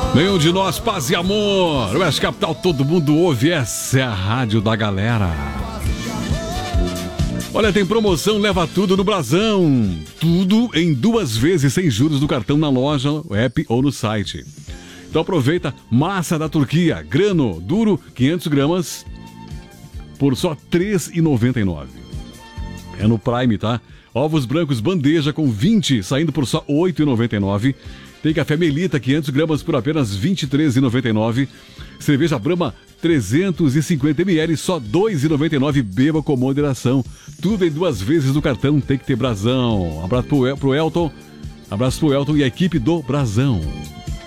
Nenhum de nós, paz e amor. Oeste Capital, todo mundo ouve. Essa é a rádio da galera. Olha, tem promoção, leva tudo no Brasão. Tudo em 2 vezes sem juros do cartão na loja, app ou no site. Então aproveita, massa da Turquia, grano duro, 500 gramas, por só R$ 3,99. É no Prime, tá? Ovos brancos bandeja com 20, saindo por só R$ 8,99. Tem café Melita, 500 gramas por apenas R$ 23,99. Cerveja Brahma, 350 ml, só R$ 2,99. Beba com moderação. Tudo em 2 vezes no cartão, tem que ter Brasão. Abraço pro Elton. Abraço pro Elton e a equipe do Brasão.